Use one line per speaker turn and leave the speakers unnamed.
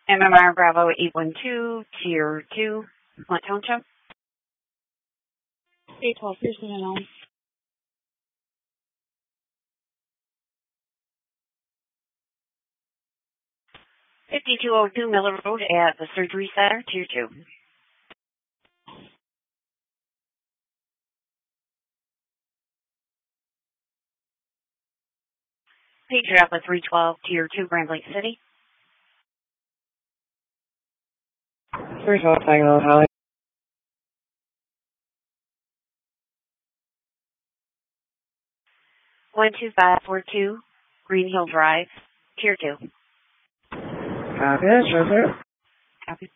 MMR Bravo 812, Tier 2, Flint Township.
812, Pearson and Elm.
5202 Miller Road at the Surgery Center, Tier 2. Pager Alpha 312, Tier 2, Grand Lake City.
312, Tango, Holly.
12542, Green Hill Drive, Tier 2.
Copy, that's right there.
Copy.